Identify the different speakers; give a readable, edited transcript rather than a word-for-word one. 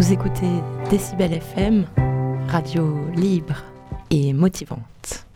Speaker 1: Vous écoutez Décibel FM, radio libre et motivante.